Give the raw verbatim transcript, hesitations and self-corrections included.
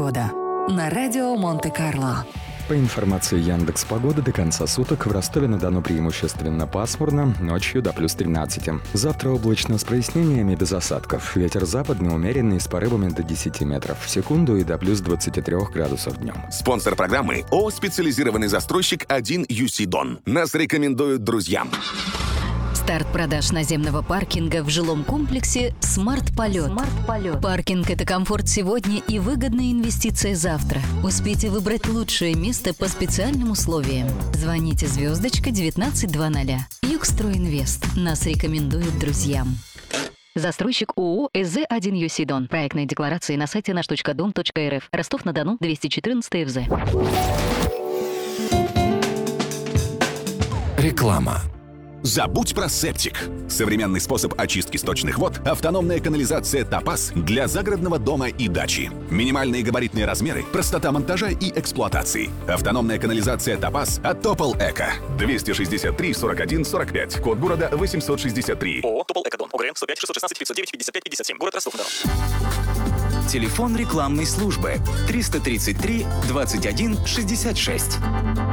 Погода на радио Монте-Карло. По информации Яндекс.Погоды, до конца суток в Ростове-на-Дону преимущественно пасмурно, ночью до плюс тринадцати. Завтра облачно с прояснениями без осадков. Ветер западный умеренный с порывами до десяти метров в секунду и до плюс двадцати трёх градусов днем. Спонсор программы ООО «Специализированный застройщик один ю си Дон». Нас рекомендуют друзьям. Старт продаж наземного паркинга в жилом комплексе «Смарт-полет». «Смарт-полет». Паркинг – это комфорт сегодня и выгодная инвестиция завтра. Успейте выбрать лучшее место по специальным условиям. Звоните звездочка девятнадцать двадцать. Югстройинвест. Нас рекомендуют друзьям. Застройщик ООО «ЭЗ один ю си Дон». Проектные декларации на сайте наш точка дом точка эр эф. Ростов-на-Дону, двести четырнадцать эф зэ. Реклама. Забудь про септик. Современный способ очистки сточных вод – автономная канализация «Топаз» для загородного дома и дачи. Минимальные габаритные размеры, простота монтажа и эксплуатации. Автономная канализация «Топаз» от Топол Эко. двести шестьдесят три сорок один сорок пять. Код города восемьсот шестьдесят три. ООО «Топол Эко Дон». ОГРН сто пять шестьсот шестнадцать пятьсот девять пятьдесят пять пятьдесят семь. Город Ростов-на-Дону. Телефон рекламной службы триста тридцать три двадцать один шестьдесят шесть.